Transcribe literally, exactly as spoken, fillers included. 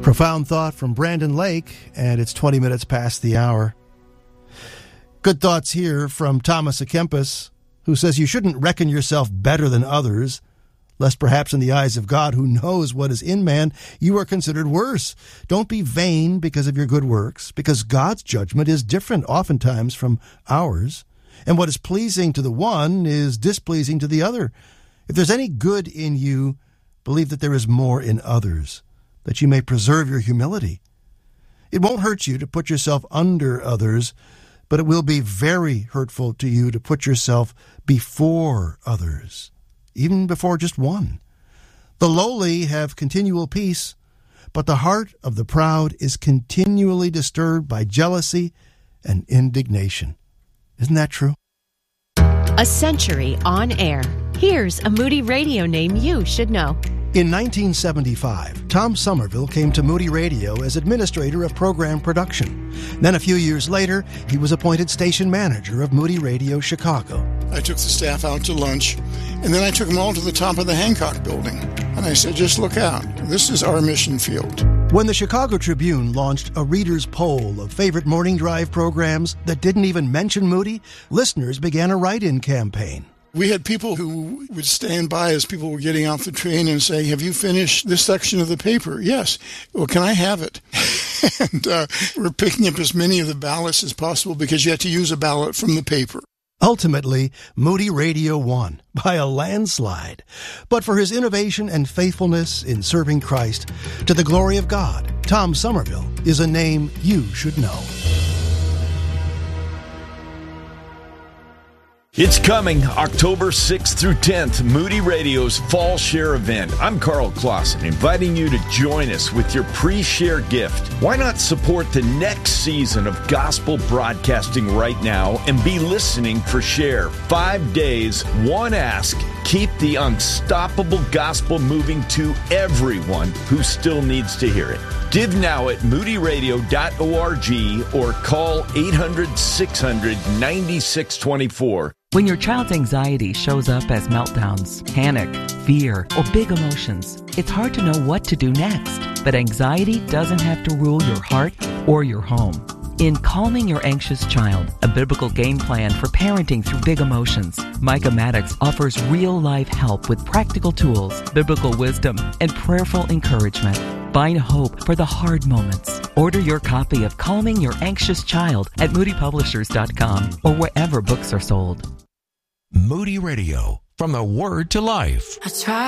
Profound thought from Brandon Lake, and it's twenty minutes past the hour. Good thoughts here from Thomas A. Kempis, who says you shouldn't reckon yourself better than others, lest perhaps in the eyes of God, who knows what is in man, you are considered worse. Don't be vain because of your good works, because God's judgment is different oftentimes from ours, and what is pleasing to the one is displeasing to the other. If there's any good in you, believe that there is more in others, that you may preserve your humility. It won't hurt you to put yourself under others, but it will be very hurtful to you to put yourself before others, even before just one. The lowly have continual peace, but the heart of the proud is continually disturbed by jealousy and indignation. Isn't that true? A century on air. Here's a Moody Radio name you should know. In nineteen seventy-five, Tom Somerville came to Moody Radio as administrator of program production. Then a few years later, he was appointed station manager of Moody Radio Chicago. I took the staff out to lunch, and then I took them all to the top of the Hancock building. And I said, just look out. This is our mission field. When the Chicago Tribune launched a reader's poll of favorite morning drive programs that didn't even mention Moody, listeners began a write-in campaign. We had people who would stand by as people were getting off the train and say, have you finished this section of the paper? Yes. Well, can I have it? and uh, we're picking up as many of the ballots as possible because you had to use a ballot from the paper. Ultimately, Moody Radio won by a landslide. But for his innovation and faithfulness in serving Christ, to the glory of God, Tom Somerville is a name you should know. It's coming October sixth through tenth, Moody Radio's Fall Share event. I'm Carl Clausen, inviting you to join us with your pre-share gift. Why not support the next season of gospel broadcasting right now and be listening for Share? Five days, one ask. Keep the unstoppable gospel moving to everyone who still needs to hear it. Give now at moody radio dot org or call eight hundred, six hundred, ninety-six twenty-four. When your child's anxiety shows up as meltdowns, panic, fear, or big emotions, it's hard to know what to do next. But anxiety doesn't have to rule your heart or your home. In Calming Your Anxious Child, a biblical game plan for parenting through big emotions, Micah Maddox offers real-life help with practical tools, biblical wisdom, and prayerful encouragement. Find hope for the hard moments. Order your copy of Calming Your Anxious Child at moody publishers dot com or wherever books are sold. Moody Radio, from the Word to Life. I try